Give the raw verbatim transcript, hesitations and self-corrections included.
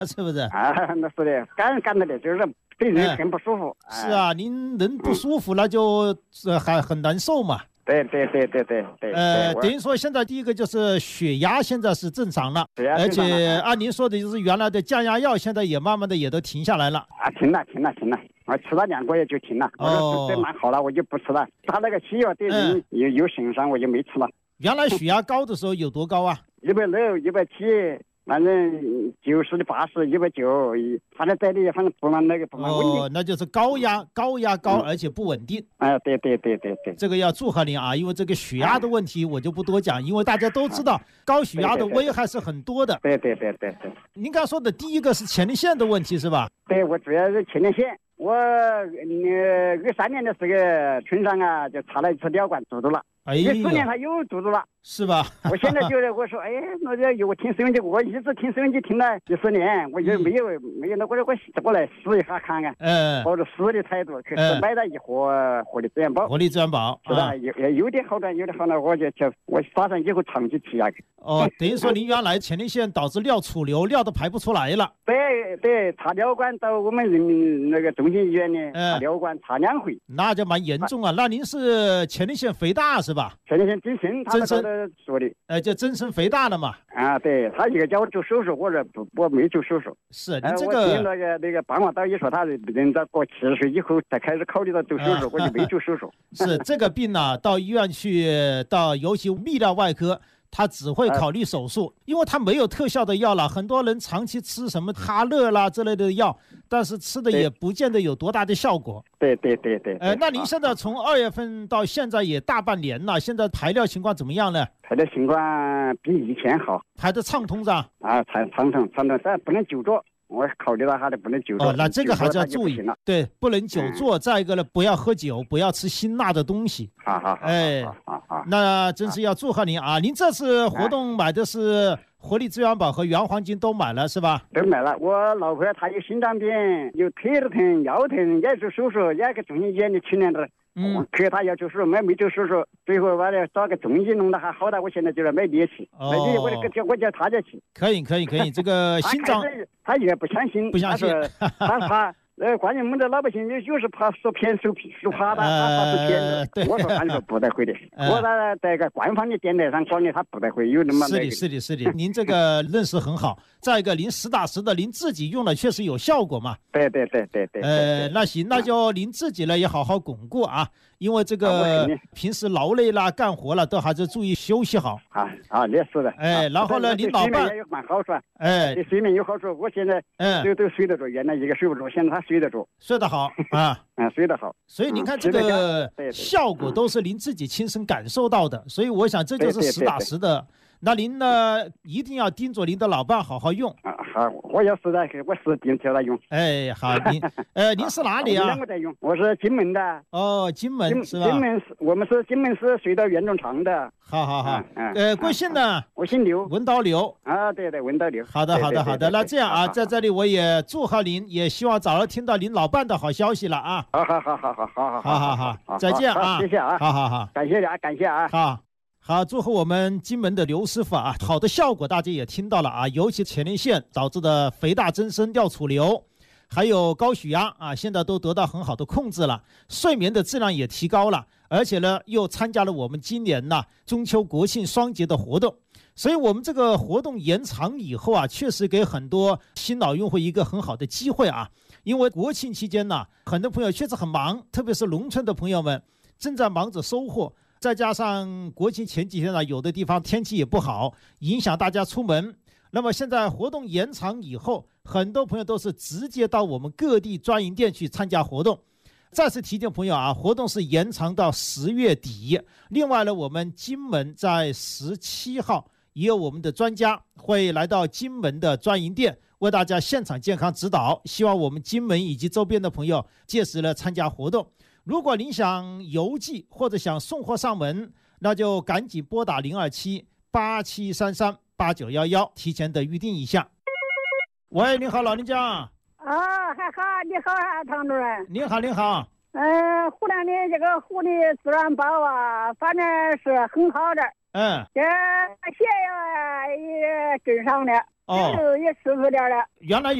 是不是？ 啊，那是的，干干的就是对人很不舒服。 是啊，您人不舒服那就还很难受嘛。 对对对对对对。 呃，等于说现在第一个就是血压现在是正常了，而且按您说的就是原来的降压药现在也慢慢的也都停下来了。 啊，停了停了停了，我吃了两个月就停了。我说这蛮好了，我就不吃了。他那个西药对人有有损伤，我就没吃了。 原来血压高的时候有多高啊？ 一百六、一百七。反正九十的八十一百九，反正在里反正不蛮那个不蛮稳定。 哦，那就是高压高压高、嗯、而且不稳定。 哎、啊，对对对对对， 这个要祝贺您啊！因为这个血压的问题我就不多讲，因为大家都知道、啊、高血压的危害是很多的。 对对对对对。 您刚才说的第一个是前列腺的问题是吧？ 对，我主要是前列腺。我呃二三年的这个春上啊，就插了一次尿管堵住了。 哎呀， 四年他又堵住了， 是吧？ 我现在就是我说，哎，那这我听收音机，我一直听收音机听了几十年，我就没有、嗯、没有，那我我我来试一下看看， 嗯， 抱着试的态度，可是买了一盒活力滋养宝， 活力滋养宝， 是吧？有、啊、有点好转，有点好转，我就就我打算以后长期吃下去。 哦，等于说您原来前列腺导致尿储留，尿都排不出来了。 对对，插尿管到我们人民那个中心医院呢，插尿管插两回， 那就蛮严重啊。那您是前列腺肥大是吧？ 前列腺增生，他们说的， 呃，就增生肥大了嘛。 啊，对，他一个叫我做手术，我说不，我没做手术。 是，你这个、 呃、我听那个那个办完到一说，他人到过七十岁以后才开始考虑到做手术，啊、我就没做手术。 是这个病呢、啊，到医院去，到尤其泌尿外科。他只会考虑手术，因为他没有特效的药了。很多人长期吃什么哈乐啦之类的药，但是吃的也不见得有多大的效果。 对对对对。 呃，那您现在从二月份到现在也大半年了，现在排尿情况怎么样呢？ 排尿情况比以前好， 排得畅通噻。 啊，畅畅通畅通，但不能久坐。我考虑到他的不能久坐。 哦，那这个还是要注意。对，不能久坐。嗯、再一个呢，不要喝酒，不要吃辛辣的东西。 好好好。 哎， 好好。 那真是要祝贺您啊！您这次活动买的是活力资源宝和原黄金都买了是吧？ 都买了。我老婆她有心脏病，有腿儿疼、腰疼，也做手术，也给中心医院的去年的。嗯，可是他要做手术，没没做手术，最后我得找个中医弄得还好的，我现在就是买力气，买力气我得叫我叫他家去。 可以可以可以，这个心脏他也不相信， 不相信， 他怕。呃，关键我们的老百姓就就是怕受骗受受怕的，他怕受骗。 对， 我说他说不得会的，我在在个官方的电台上讲的，他不得会有那么。 是的，是的，是的，您这个认识很好。再一个，您实打实的，您自己用了确实有效果嘛。 对对对对对。 呃，那行，那就您自己呢也好好巩固啊，因为这个平时劳累啦、干活了，都还是注意休息好。 啊啊，也是的。 哎，然后呢，您老伴也有蛮好处。 哎， 对睡眠有好处。我现在嗯都都睡得着，原来一个睡不着，现在他睡得着。 睡得好啊， 嗯，睡得好。 所以您看这个效果都是您自己亲身感受到的，所以我想这就是实打实的。那您呢，一定要盯着您的老伴好好用啊！好，我要是在，我是盯着他用。 哎，好，您呃，您是哪里啊？ 我在用，我是金门的。 哦，金门是吧？ 金门是，我们是金门市水稻原种厂的。 好好好，呃，贵姓呢？ 我姓刘， 文刀刘。 啊，对对，文刀刘。 好的，好的，好的。那这样啊，在这里我也祝贺您，也希望早日听到您老伴的好消息了啊！ 好好好好好好好好好好，再见啊！ 谢谢啊！ 好好好， 感谢你啊，感谢啊！ 好。好，祝贺我们金门的刘师傅啊！好的效果大家也听到了啊，尤其前列腺导致的肥大增生、尿储留，还有高血压啊，现在都得到很好的控制了，睡眠的质量也提高了，而且呢，又参加了我们今年呢中秋国庆双节的活动，所以我们这个活动延长以后啊，确实给很多新老用户一个很好的机会啊，因为国庆期间呢，很多朋友确实很忙，特别是农村的朋友们正在忙着收获。再加上国庆前几天呢，有的地方天气也不好，影响大家出门。那么现在活动延长以后，很多朋友都是直接到我们各地专营店去参加活动。再次提醒朋友啊，活动是延长到十月底。另外呢，我们金门在十七号也有我们的专家会来到金门的专营店，为大家现场健康指导。希望我们金门以及周边的朋友届时呢参加活动。如果您想邮寄或者想送货上门，那就赶紧拨打零二七八七三三八九一一，提前的预定一下。喂，你好，老人家。 啊，还好，你好啊，唐主任。 你好，你好。 嗯、呃，湖南的这个湖的自然宝啊，反正是很好的。 嗯。 这血压也正常的。 哦这个也舒服点了。 原来